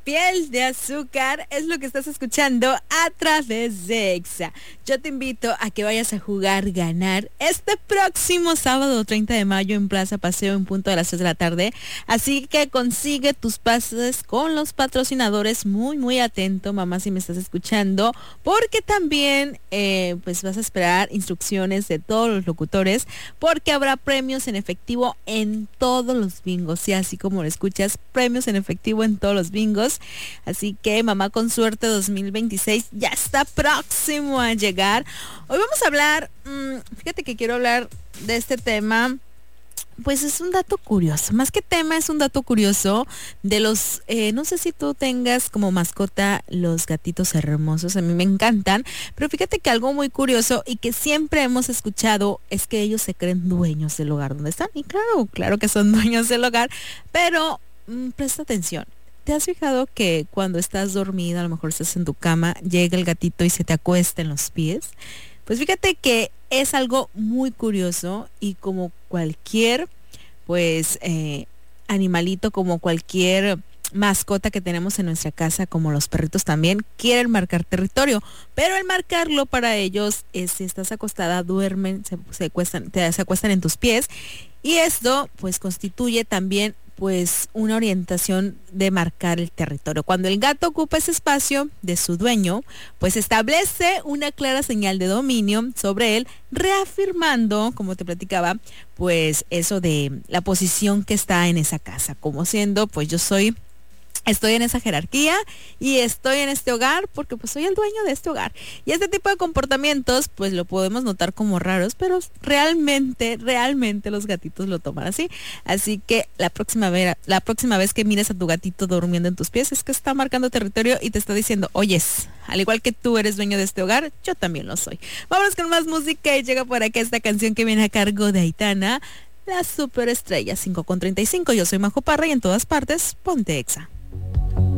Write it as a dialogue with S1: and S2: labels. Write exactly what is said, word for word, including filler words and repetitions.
S1: Piel de Azúcar es lo que estás escuchando a través de Exa. Yo te invito a que vayas a jugar ganar este próximo sábado treinta de mayo en Plaza Paseo en punto de las tres de la tarde. Así que consigue tus pases con los patrocinadores. Muy, muy atento, mamá, si me estás escuchando, porque también eh, pues vas a esperar instrucciones de todos los locutores, porque habrá premios en efectivo en todos los bingos. Y así como lo escuchas, premios en efectivo en todos los bingos. Así que Mamá con Suerte dos mil veintiséis ya está próximo a llegar. Hoy vamos a hablar, mmm, fíjate que quiero hablar de este tema. Pues es un dato curioso, más que tema es un dato curioso de los, eh, no sé si tú tengas como mascota los gatitos hermosos, a mí me encantan, pero fíjate que algo muy curioso y que siempre hemos escuchado es que ellos se creen dueños del hogar donde están. Y claro, claro que son dueños del hogar, pero mmm, presta atención. ¿Te has fijado que cuando estás dormida, a lo mejor estás en tu cama, llega el gatito y se te acuesta en los pies? Pues fíjate que es algo muy curioso y como cualquier, pues, eh, animalito, como cualquier mascota que tenemos en nuestra casa, como los perritos también, quieren marcar territorio, pero el marcarlo para ellos es si estás acostada, duermen, se, se, acuestan, te, se acuestan en tus pies, y esto pues constituye también pues una orientación de marcar el territorio. Cuando el gato ocupa ese espacio de su dueño, pues establece una clara señal de dominio sobre él, reafirmando, como te platicaba, pues eso de la posición que está en esa casa, como siendo, pues yo soy... Estoy en esa jerarquía y estoy en este hogar porque pues soy el dueño de este hogar. Y este tipo de comportamientos pues lo podemos notar como raros, pero realmente, realmente los gatitos lo toman así. Así que la próxima vez, la próxima vez que mires a tu gatito durmiendo en tus pies es que está marcando territorio y te está diciendo, oyes, al igual que tú eres dueño de este hogar, yo también lo soy. Vámonos con más música y llega por acá esta canción que viene a cargo de Aitana, La Superestrella, cinco con treinta y cinco. Yo soy Majo Parra y en todas partes, ponte Exa.